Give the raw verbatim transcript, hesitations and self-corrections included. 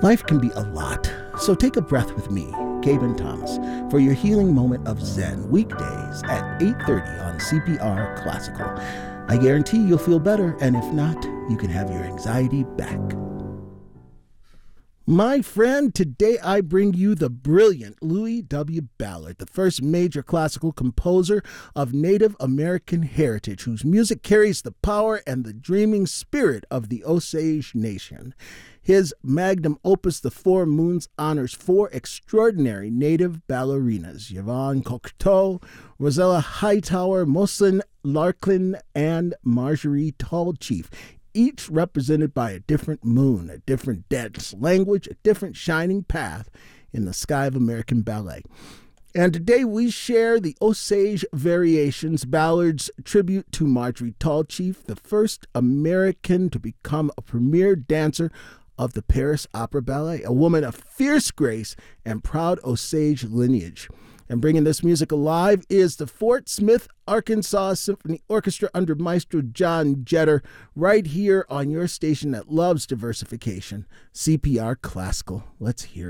Life can be a lot, so take a breath with me, Gaben Thomas, for your healing moment of Zen, weekdays at eight thirty on C P R Classical. I guarantee you'll feel better, and if not, you can have your anxiety back. My friend, today I bring you the brilliant Louis W. Ballard, the first major classical composer of Native American heritage, whose music carries the power and the dreaming spirit of the Osage Nation. His magnum opus, The Four Moons, honors four extraordinary native ballerinas, Yvonne Cocteau, Rosella Hightower, Moslin Larkin, and Marjorie Tallchief, each represented by a different moon, a different dance language, a different shining path in the sky of American ballet. And today we share the Osage Variations, Ballard's tribute to Marjorie Tallchief, the first American to become a premier dancer of the Paris Opera Ballet, a woman of fierce grace and proud Osage lineage. And bringing this music alive is the Fort Smith, Arkansas Symphony Orchestra under Maestro John Jetter, right here on your station that loves diversification, C P R Classical. Let's hear it.